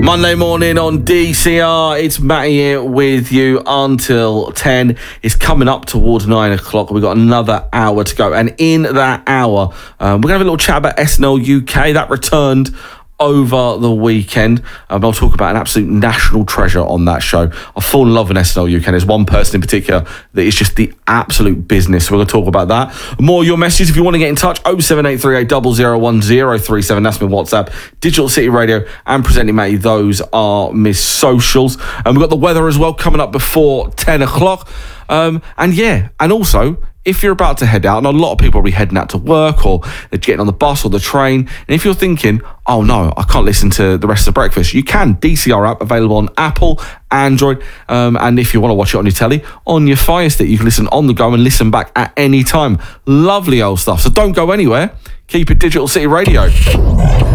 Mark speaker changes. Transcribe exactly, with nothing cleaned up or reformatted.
Speaker 1: Monday morning on D C R, it's Matty here with you until ten. It's coming up towards nine o'clock. We've got another hour to go. And in that hour, um, we're going to have a little chat about S N L U K. That returned over the weekend. Um, I'll talk about an absolute national treasure on that show. I fall in love with S N L U K. There's one person in particular that is just the absolute business. So we're going to talk about that. More of your messages if you want to get in touch. oh seven eight three eight zero zero one zero three seven. That's my WhatsApp. Digital City Radio and Presenting Matty. Those are Miss Socials. And we've got the weather as well coming up before ten o'clock. Um, and yeah, and also, if you're about to head out, and a lot of people will be heading out to work or they're getting on the bus or the train, and if you're thinking, oh no, I can't listen to the rest of the breakfast, you can. D C R app available on Apple, Android, um, and if you want to watch it on your telly, on your Fire Stick, you can listen on the go and listen back at any time. Lovely old stuff. So don't go anywhere. Keep it Digital City Radio.